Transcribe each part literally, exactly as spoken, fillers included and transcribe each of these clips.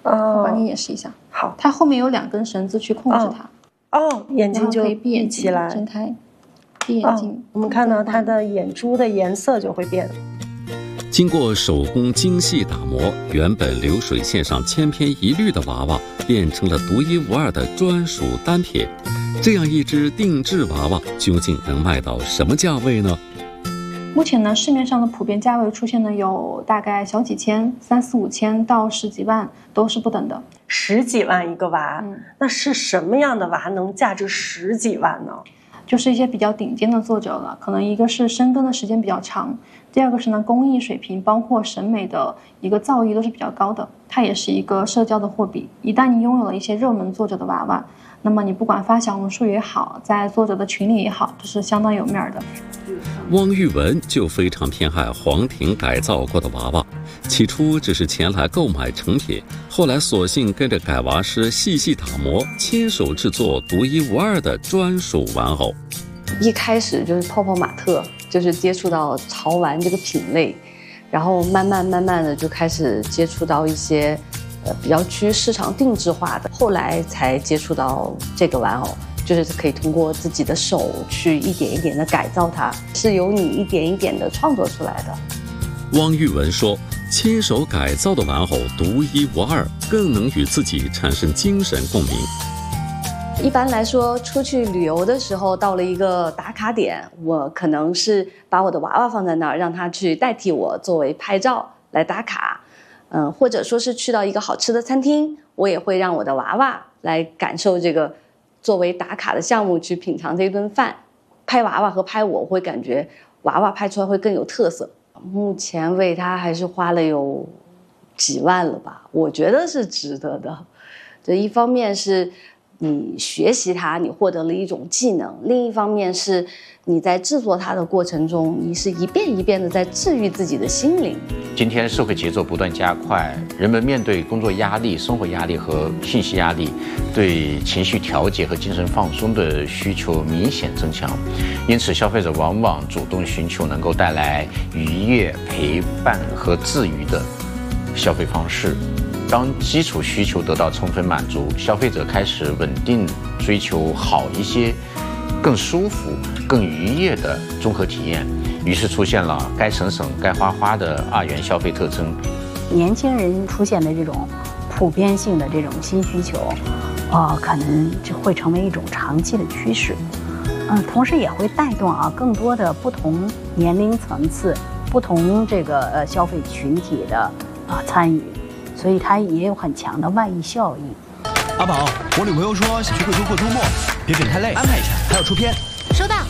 哦， 我帮你演示一下。 好， 它后面有两根绳子去控制它。 哦，眼睛就可以闭眼起来， 睁开，闭眼睛、 哦。我们看到它的眼珠的颜色就会变。 经过手工精细打磨，原本流水线上千篇一律的娃娃变成了独一无二的专属单品。这样一只定制娃娃究竟能卖到什么价位呢？ 目前呢，市面上的普遍价位出现的有大概小几千、三四五千到十几万都是不等的。 十几万一个娃， 嗯， 那是什么样的娃能价值十几万呢？ 就是一些比较顶尖的作者了，可能一个是深耕的时间比较长，第二个是呢工艺水平包括审美的一个造诣都是比较高的。它也是一个社交的货币，一旦你拥有了一些热门作者的娃娃，那么你不管发小红书也好，在作者的群里也好，这是相当有面的。 汪玉文就非常偏爱黄婷改造过的娃娃，起初只是前来购买成品，后来索性跟着改娃师细细打磨，亲手制作独一无二的专属玩偶。 一开始就是泡泡玛特，就是接触到潮玩这个品类，然后慢慢慢慢的就开始接触到一些呃比较趋市场定制化的，后来才接触到这个玩偶。就是可以通过自己的手去一点一点的改造它，是由你一点一点的创作出来的。 汪玉文说，亲手改造的玩偶独一无二，更能与自己产生精神共鸣。 一般来说，出去旅游的时候，到了一个打卡点，我可能是把我的娃娃放在那儿，让他去代替我作为拍照来打卡。嗯，或者说是去到一个好吃的餐厅，我也会让我的娃娃来感受这个作为打卡的项目去品尝这顿饭。拍娃娃和拍我会感觉娃娃拍出来会更有特色。目前为它还是花了有几万了吧，我觉得是值得的。这一方面是你学习它，你获得了一种技能；另一方面是你在制作它的过程中，你是一遍一遍的在治愈自己的心灵。 今天社会节奏不断加快，人们面对工作压力、生活压力和信息压力，对情绪调节和精神放松的需求明显增强，因此消费者往往主动寻求能够带来愉悦、陪伴和治愈的消费方式。当基础需求得到充分满足，消费者开始稳定追求好一些、更舒服、更愉悦的综合体验，于是出现了该省省、该花花的二元消费特征。 年轻人出现的这种普遍性的这种新需求，呃，可能就会成为一种长期的趋势。嗯、呃，同时也会带动啊更多的不同年龄层次、不同这个呃消费群体的啊、呃、参与。所以它也有很强的外溢效应。 阿宝，我女朋友说想去贵州过周末，别给太累，安排一下，还要出片。 收到。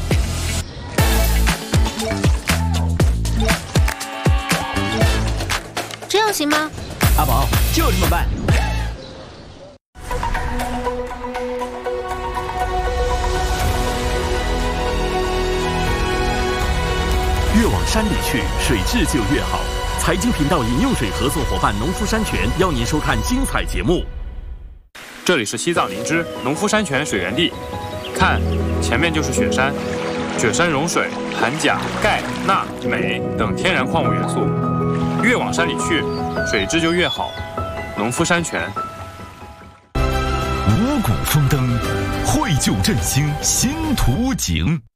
这样行吗？ 阿宝，就这么办。 越往山里去，水质就越好。财经频道饮用水合作伙伴农夫山泉邀您收看精彩节目。 这里是西藏林芝农夫山泉水源地，看，前面就是雪山，雪山融水含钾、钙、钠、镁等天然矿物元素，越往山里去，水质就越好。农夫山泉。 五谷丰登，绘就振兴新图景。